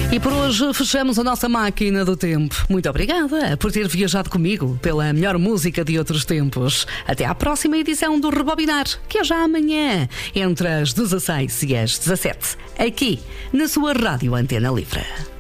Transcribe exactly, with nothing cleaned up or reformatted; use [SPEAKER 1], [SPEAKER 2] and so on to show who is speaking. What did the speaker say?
[SPEAKER 1] E por hoje fechamos a nossa máquina do tempo. Muito obrigada por ter viajado comigo pela melhor música de outros tempos. Até à próxima edição do Rebobinar, que é já amanhã, entre as dezasseis e as dezassete, aqui na sua Rádio Antena Livre.